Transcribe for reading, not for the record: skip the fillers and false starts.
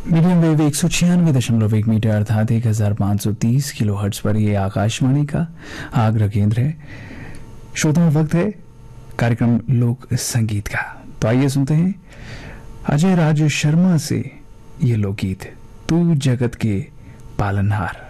Medium wave 196.1 metre अर्थात 1530 kilo hertz पर ये आकाशवाणी का आगरा केंद्र है। श्रोताओं, वक्त है कार्यक्रम लोक संगीत का। तो आइए सुनते हैं अजय राज शर्मा से ये लोकगीत, तू जगत के पालनहार।